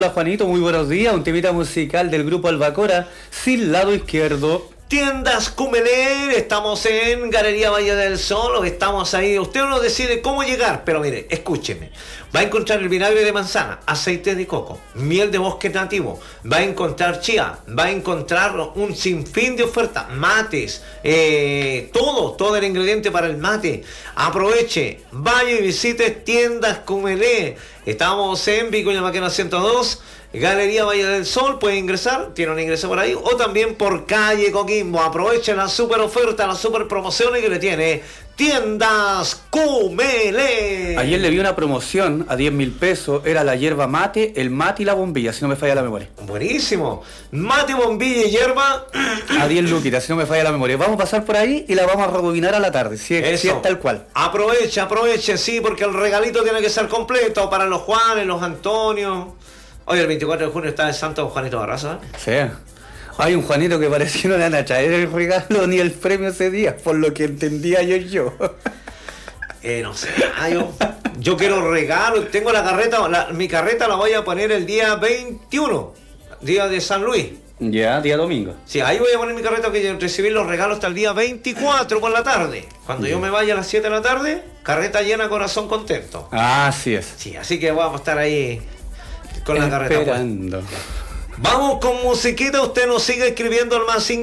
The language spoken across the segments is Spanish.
Hola Juanito, muy buenos días. Un temita musical del grupo Albacora, Sin Lado Izquierdo. Tiendas Cumelé, estamos en Galería Valle del Sol, estamos ahí. Usted no decide cómo llegar, pero mire, escúcheme. Va a encontrar el vinagre de manzana, aceite de coco, miel de bosque nativo, va a encontrar chía, va a encontrar un sinfín de ofertas, mates, todo el ingrediente para el mate. Aproveche, vaya y visite Tiendas Cumelé. Estamos en Vicuña Maquena 102. Galería Valle del Sol, puede ingresar, tiene un ingreso por ahí, o también por calle Coquimbo. Aprovechen la super oferta, las super promociones que le tiene Tiendas Cumelé. Ayer le vi una promoción a 10.000 pesos, era la hierba mate, el mate y la bombilla, si no me falla la memoria. Buenísimo, mate, bombilla y hierba. A 10 luquitas, si no me falla la memoria. Vamos a pasar por ahí y la vamos a rebobinar a la tarde, si es tal cual. Aproveche, sí, porque el regalito tiene que ser completo para los Juanes, los Antonios. Hoy el 24 de junio está el santo Juanito Barraza. Sí. Hay un Juanito que parece que no le van a traer el regalo ni el premio ese día, por lo que entendía yo. No sé, yo quiero regalo. Tengo la carreta, mi carreta la voy a poner el día 21, día de San Luis. Ya, día domingo. Sí, ahí voy a poner mi carreta que recibir los regalos hasta el día 24 por la tarde. Cuando yo me vaya a las 7 de la tarde, carreta llena, corazón contento. Así es. Sí, así que vamos a estar ahí con la carreta esperando. Vamos con musiquita, usted nos sigue escribiendo al más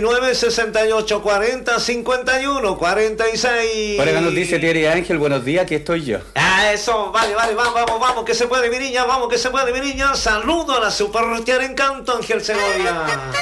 569-6840-51-46. Por acá nos dice Thierry Ángel, buenos días, aquí estoy yo. Eso, vale, vamos, que se puede mi niña, vamos, que se puede mi niña. Saludo a la super Encanto, Ángel Segovia.